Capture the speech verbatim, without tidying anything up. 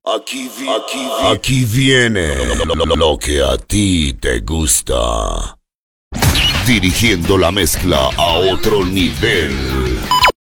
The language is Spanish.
Aquí, vi- aquí, vi- aquí viene lo, lo que a ti te gusta. Dirigiendo la mezcla a otro nivel.